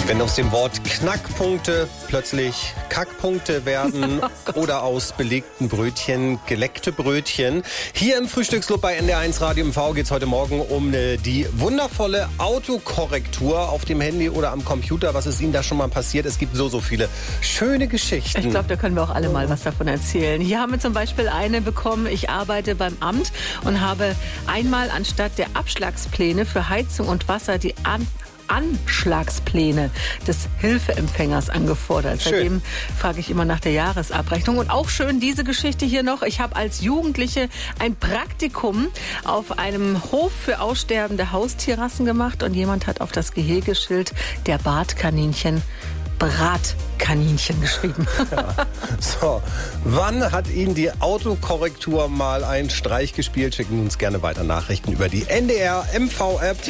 Wenn aus dem Wort Knackpunkte plötzlich Kackpunkte werden oder aus belegten Brötchen geleckte Brötchen. Hier im Frühstücksclub bei NDR1 Radio MV geht es heute Morgen um die wundervolle Autokorrektur auf dem Handy oder am Computer. Was ist Ihnen da schon mal passiert? Es gibt so viele schöne Geschichten. Ich glaube, da können wir auch alle mal was davon erzählen. Hier haben wir zum Beispiel eine bekommen. Ich arbeite beim Amt und habe einmal anstatt der Abschlagspläne für Heizung und Wasser die Anschlagspläne des Hilfeempfängers angefordert. Schön. Seitdem frage ich immer nach der Jahresabrechnung. Und auch schön diese Geschichte hier noch. Ich habe als Jugendliche ein Praktikum auf einem Hof für aussterbende Haustierrassen gemacht und jemand hat auf das Gehegeschild der Bartkaninchen Bratkaninchen geschrieben. Ja. So, wann hat Ihnen die Autokorrektur mal einen Streich gespielt? Schicken Sie uns gerne weiter Nachrichten über die NDR MV-App.